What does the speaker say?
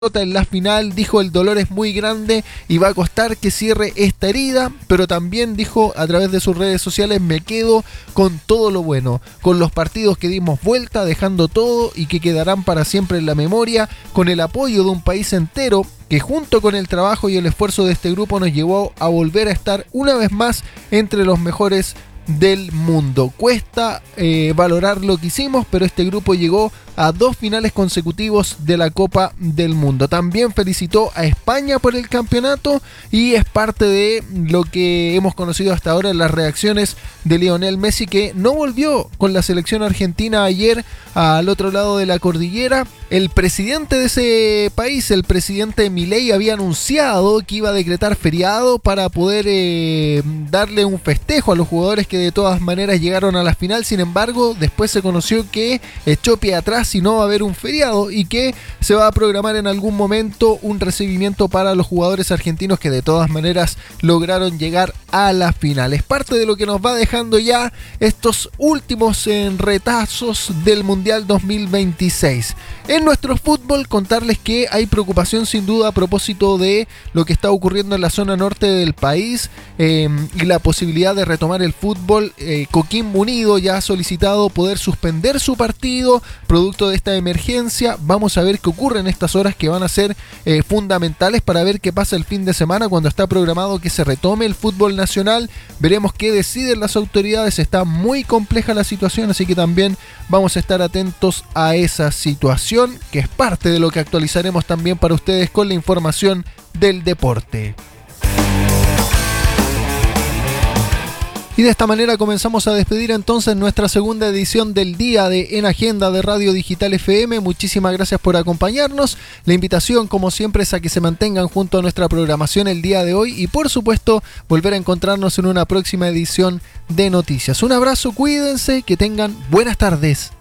en la final, dijo el dolor es muy grande y va a costar que cierre esta herida, pero también dijo a través de sus redes sociales, me quedo con todo lo bueno, con los partidos que dimos vuelta, dejando todo y que quedarán para siempre en la memoria, con el apoyo de un país entero que junto con el trabajo y el esfuerzo de este grupo nos llevó a volver a estar una vez más entre los mejores del mundo. Cuesta valorar lo que hicimos, pero este grupo llegó a 2 finales consecutivos de la Copa del Mundo. También felicitó a España por el campeonato y es parte de lo que hemos conocido hasta ahora, las reacciones de Lionel Messi, que no volvió con la selección argentina ayer al otro lado de la cordillera. El presidente de ese país, el presidente Milei, había anunciado que iba a decretar feriado para poder darle un festejo a los jugadores que de todas maneras llegaron a la final. Sin embargo, después se conoció que echó pie atrás y no va a haber un feriado y que se va a programar en algún momento un recibimiento para los jugadores argentinos que de todas maneras lograron llegar a la final. Es parte de lo que nos va dejando ya estos últimos retazos del Mundial 2026. En nuestro fútbol, contarles que hay preocupación sin duda a propósito de lo que está ocurriendo en la zona norte del país y la posibilidad de retomar el fútbol. Coquimbo Unido ya ha solicitado poder suspender su partido producto de esta emergencia. Vamos a ver qué ocurre en estas horas que van a ser fundamentales para ver qué pasa el fin de semana cuando está programado que se retome el fútbol nacional. Veremos qué deciden las autoridades. Está muy compleja la situación, así que también vamos a estar atentos a esa situación, que es parte de lo que actualizaremos también para ustedes con la información del deporte. Y de esta manera comenzamos a despedir entonces nuestra segunda edición del día de En Agenda de Radio Digital FM. Muchísimas gracias por acompañarnos. La invitación, como siempre, es a que se mantengan junto a nuestra programación el día de hoy y, por supuesto, volver a encontrarnos en una próxima edición de noticias. Un abrazo, cuídense, que tengan buenas tardes.